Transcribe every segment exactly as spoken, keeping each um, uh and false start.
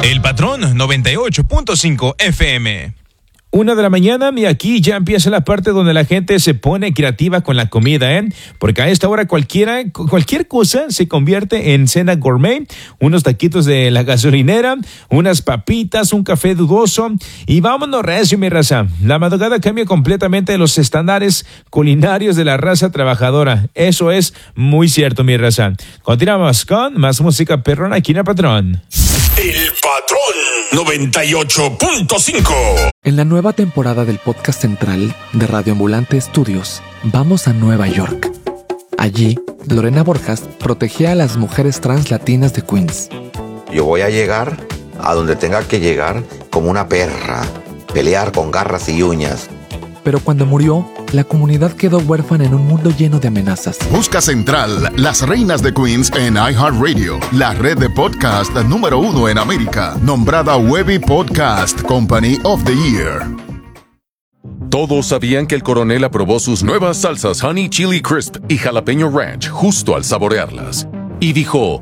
El Patrón noventa y ocho punto cinco F M. Una de la mañana y aquí ya empieza la parte donde la gente se pone creativa con la comida, ¿eh? Porque a esta hora cualquiera, cualquier cosa se convierte en cena gourmet. Unos taquitos de la gasolinera, unas papitas, un café dudoso y vámonos recio, mi raza. La madrugada cambia completamente los estándares culinarios de la raza trabajadora. Eso es muy cierto, mi raza. Continuamos con más música perrona aquí en el Patrón. El Patrón noventa y ocho punto cinco. En la nueva temporada del podcast central de Radio Ambulante Estudios, vamos a Nueva York. Allí, Lorena Borjas protegía a las mujeres trans latinas de Queens. Yo voy a llegar a donde tenga que llegar como una perra, pelear con garras y uñas. Pero cuando murió, la comunidad quedó huérfana en un mundo lleno de amenazas. Busca Central, Las Reinas de Queens en iHeartRadio, la red de podcast número uno en América, nombrada Webby Podcast Company of the Year. Todos sabían que el coronel aprobó sus nuevas salsas Honey Chili Crisp y Jalapeño Ranch justo al saborearlas. Y dijo...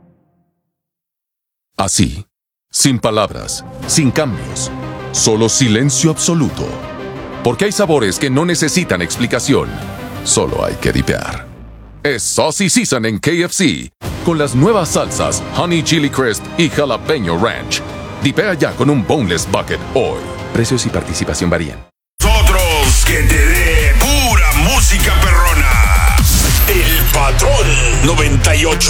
así, sin palabras, sin cambios, solo silencio absoluto. Porque hay sabores que no necesitan explicación, solo hay que dipear. Es Saucy Season en K F C, con las nuevas salsas Honey Chili Crisp y Jalapeño Ranch. Dipea ya con un Boneless Bucket hoy. Precios y participación varían. Nosotros que te dé pura música perrona. El Patrón noventa y ocho